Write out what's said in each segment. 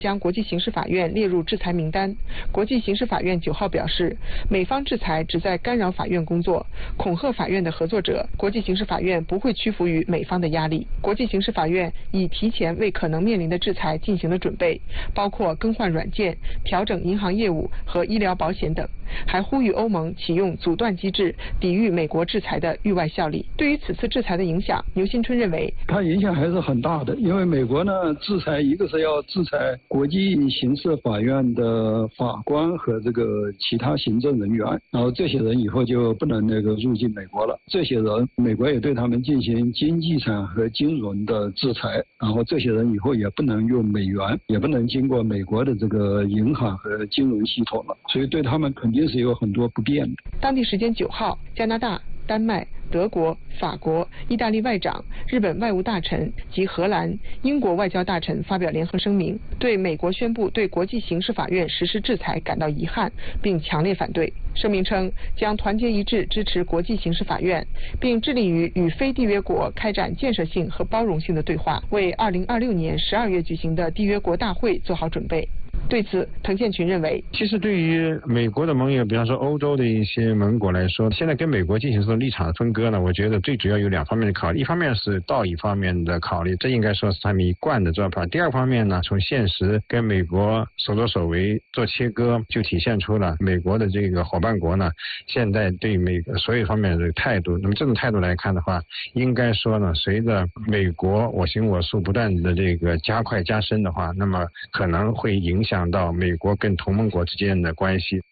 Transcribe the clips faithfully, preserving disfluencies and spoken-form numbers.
将国际刑事法院列入制裁名单。国际刑事法院九号表示，美方制裁旨在干扰法院工作，恐吓法院的合作者。国际刑事法院不会屈服于美方的压力。国际刑事法院已提前为可能面临的制裁进行了准备，包括更换软件、调整银行业务和医疗保险等，还呼吁欧盟启用阻断机制，抵御美国制裁的域外效力。对于此次制裁的影响，牛新春认为， 它影响还是很大的，因为美国呢制裁，一个是要制裁国际刑事法院的法官和这个其他行政人员，然后这些人以后就不能那个入境美国了。这些人，美国也对他们进行经济上和金融的制裁，然后这些人以后也不能用美元，也不能经过美国的这个银行和金融系统了，所以对他们肯定是有很多不便的。 当地时间九号，加拿大、丹麦、德国、法国、意大利外长、日本外务大臣及荷兰、英国外交大臣发表联合声明，对美国宣布对国际刑事法院实施制裁感到遗憾，并强烈反对。声明称将团结一致支持国际刑事法院，并致力于与非缔约国开展建设性和包容性的对话，为二零二六年十二月举行的缔约国大会做好准备。对此，滕建群认为， 其实对于美国的盟友，比方说欧洲的一些盟国来说，现在跟美国进行这种立场的分割呢，我觉得最主要有两方面的考虑，一方面是道义方面的考虑，这应该说是他们一贯的做法；第二方面呢，从现实跟美国所作所为做切割，就体现出了美国的这个伙伴国呢，现在对美国所有方面的这个态度。那么这种态度来看的话，应该说呢，随着美国我行我素不断的这个加快加深的话，那么可能会影响到美国跟同盟国之间的关系。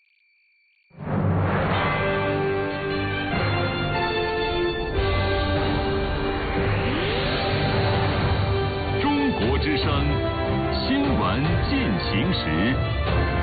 中国之声，新闻进行时。